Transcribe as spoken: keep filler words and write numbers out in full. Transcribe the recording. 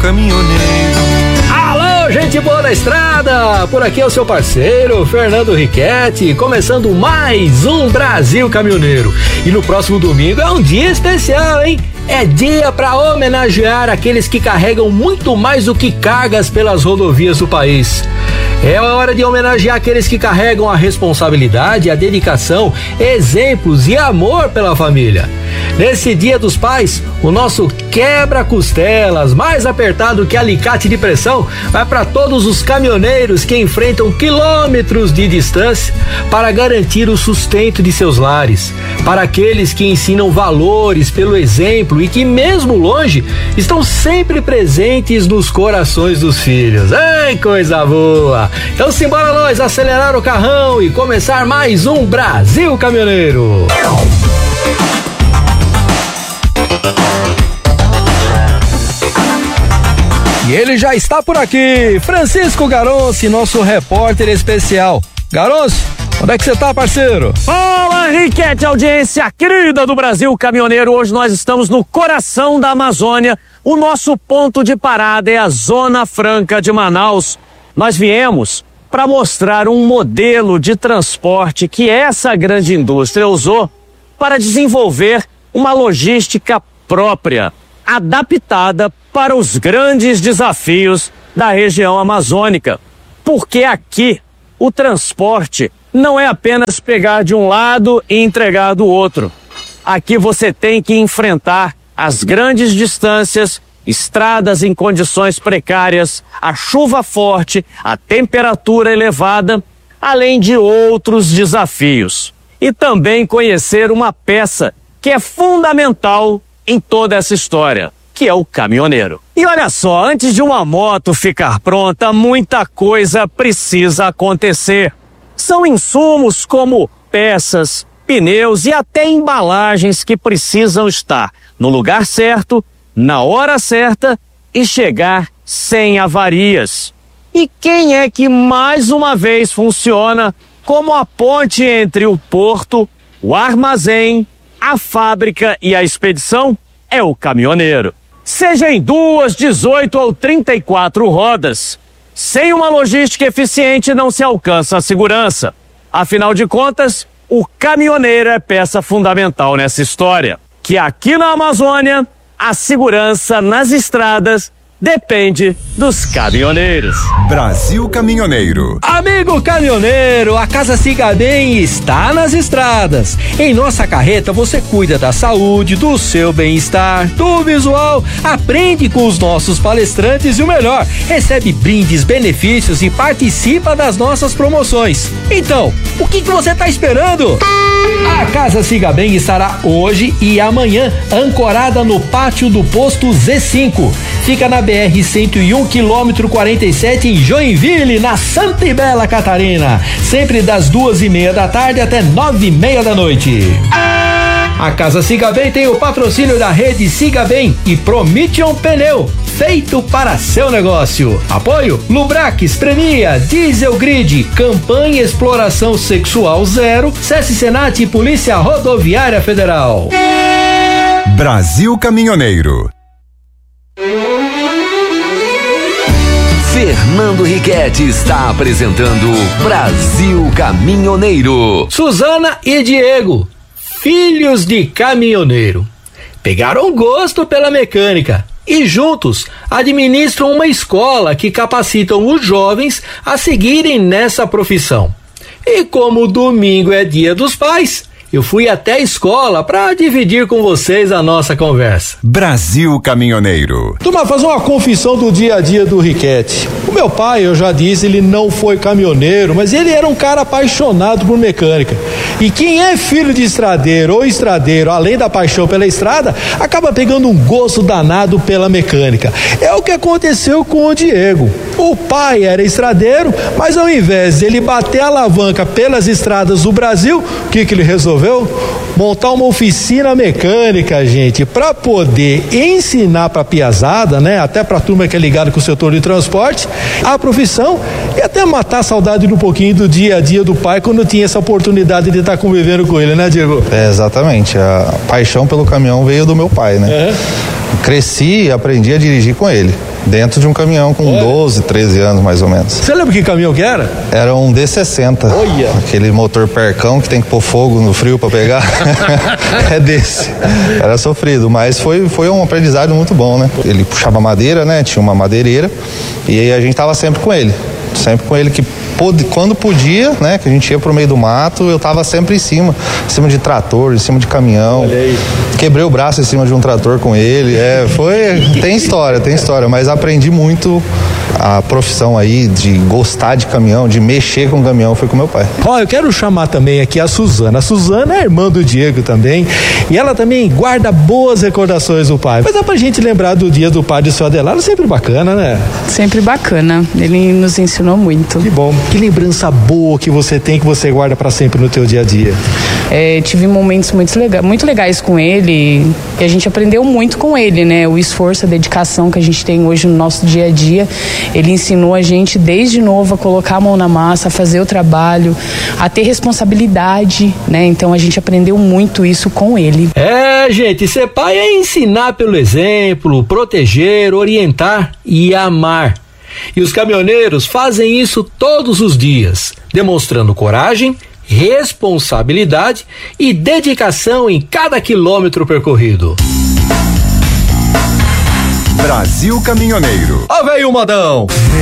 Caminhoneiro. Alô, gente boa da estrada! Por aqui é o seu parceiro, Fernando Riquetti, começando mais um Brasil Caminhoneiro. E no próximo domingo é um dia especial, hein? É dia para homenagear aqueles que carregam muito mais do que cargas pelas rodovias do país. É hora de homenagear aqueles que carregam a responsabilidade, a dedicação, exemplos e amor pela família. Nesse Dia dos Pais, o nosso quebra-costelas, mais apertado que alicate de pressão, vai para todos os caminhoneiros que enfrentam quilômetros de distância para garantir o sustento de seus lares, para aqueles que ensinam valores pelo exemplo e que, mesmo longe, estão sempre presentes nos corações dos filhos. Ai, coisa boa! Então simbora nós acelerar o carrão e começar mais um Brasil Caminhoneiro. E ele já está por aqui, Francisco Garonci, nosso repórter especial. Garonci, onde é que você tá, parceiro? Fala, Riquete, audiência querida do Brasil Caminhoneiro. Hoje nós estamos no coração da Amazônia. O nosso ponto de parada é a Zona Franca de Manaus. Nós viemos para mostrar um modelo de transporte que essa grande indústria usou para desenvolver uma logística própria, adaptada para os grandes desafios da região amazônica. Porque aqui o transporte não é apenas pegar de um lado e entregar do outro. Aqui você tem que enfrentar as grandes distâncias, estradas em condições precárias, a chuva forte, a temperatura elevada, além de outros desafios. E também conhecer uma peça que é fundamental em toda essa história, que é o caminhoneiro. E olha só, antes de uma moto ficar pronta, muita coisa precisa acontecer. São insumos como peças, pneus e até embalagens que precisam estar no lugar certo, na hora certa e chegar sem avarias. E quem é que mais uma vez funciona como a ponte entre o porto, o armazém, a fábrica e a expedição? É o caminhoneiro. Seja em duas, dezoito ou trinta e quatro rodas, sem uma logística eficiente não se alcança a segurança. Afinal de contas, o caminhoneiro é peça fundamental nessa história, que aqui na Amazônia, a segurança nas estradas depende dos caminhoneiros. Brasil Caminhoneiro. Amigo caminhoneiro, a Casa Siga Bem está nas estradas. Em nossa carreta você cuida da saúde, do seu bem-estar, do visual, aprende com os nossos palestrantes e o melhor, recebe brindes, benefícios e participa das nossas promoções. Então, o que, que você está esperando? A Casa Siga Bem estará hoje e amanhã ancorada no pátio do posto Z cinco. Fica na B R cento e um, quilômetro quarenta e sete, em Joinville, na Santa e Bela Catarina. Sempre das duas e meia da tarde até nove e meia da noite. A Casa Siga Bem tem o patrocínio da rede Siga Bem e Promission Pneu, feito para seu negócio. Apoio Lubrax, Premia, Diesel Grid, Campanha Exploração Sexual Zero, SESC Senat e Polícia Rodoviária Federal. Brasil Caminhoneiro. Fernando Riquetti está apresentando Brasil Caminhoneiro. Suzana e Diego, filhos de caminhoneiro, pegaram gosto pela mecânica e juntos administram uma escola que capacitam os jovens a seguirem nessa profissão. E como domingo é Dia dos Pais, eu fui até a escola para dividir com vocês a nossa conversa. Brasil Caminhoneiro. Turma, fazer uma confissão do dia a dia do Riquetti. O meu pai, eu já disse, ele não foi caminhoneiro, mas ele era um cara apaixonado por mecânica. E quem é filho de estradeiro ou estradeiro, além da paixão pela estrada, acaba pegando um gosto danado pela mecânica. É o que aconteceu com o Diego. O pai era estradeiro, mas ao invés de ele bater a alavanca pelas estradas do Brasil, o que que ele resolveu? Montar uma oficina mecânica, gente, para poder ensinar para a piazada, né, até para a turma que é ligada com o setor de transporte, a profissão e até matar a saudade um pouquinho do dia a dia do pai quando tinha essa oportunidade de estar convivendo com ele, né, Diego? É, exatamente, a paixão pelo caminhão veio do meu pai, né? É. Cresci e aprendi a dirigir com ele. dentro de um caminhão com doze, treze anos mais ou menos. Você lembra que caminhão que era? Era um D sessenta. Olha. Aquele motor percão que tem que pôr fogo no frio pra pegar. É desse. Era sofrido, mas foi, foi um aprendizado muito bom, né? Ele puxava madeira, né? Tinha uma madeireira e aí a gente tava sempre com ele. Sempre com ele que pôde, quando podia, né? Que a gente ia pro meio do mato, eu tava sempre em cima. Em cima de trator, em cima de caminhão. Quebrei o braço em cima de um trator com ele. É, foi... Tem história, tem história. Mas aprendi muito a profissão aí de gostar de caminhão, de mexer com caminhão, foi com meu pai. Ó, eu quero chamar também aqui a Suzana. A Suzana é irmã do Diego também. E ela também guarda boas recordações do pai. Mas dá pra gente lembrar do dia do pai de seu Adelardo, sempre bacana, né? Sempre bacana. Ele nos ensinou muito. Que bom. Que lembrança boa que você tem, que você guarda pra sempre no teu dia a dia. É, tive momentos muito, lega- muito legais com ele e a gente aprendeu muito com ele, né? O esforço, a dedicação que a gente tem hoje no nosso dia a dia. Ele ensinou a gente desde novo a colocar a mão na massa, a fazer o trabalho, a ter responsabilidade, né? Então a gente aprendeu muito isso com ele. É, gente, ser pai é ensinar pelo exemplo, proteger, orientar e amar. E os caminhoneiros fazem isso todos os dias, demonstrando coragem, responsabilidade e dedicação em cada quilômetro percorrido. Brasil Caminhoneiro. Ó, veio o modão!